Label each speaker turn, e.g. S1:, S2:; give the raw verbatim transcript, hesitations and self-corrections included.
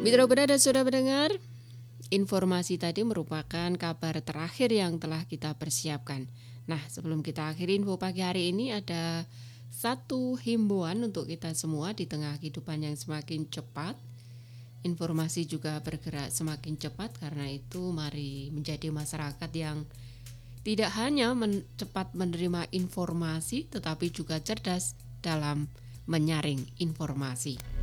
S1: Mitra Buddha dan sudah mendengar, informasi tadi merupakan kabar terakhir yang telah kita persiapkan. Nah, sebelum kita akhiri info pagi hari ini, ada satu himbauan untuk kita semua di tengah kehidupan yang semakin cepat. Informasi juga bergerak semakin cepat, karena itu mari menjadi masyarakat yang tidak hanya men- cepat menerima informasi, tetapi juga cerdas dalam menyaring informasi.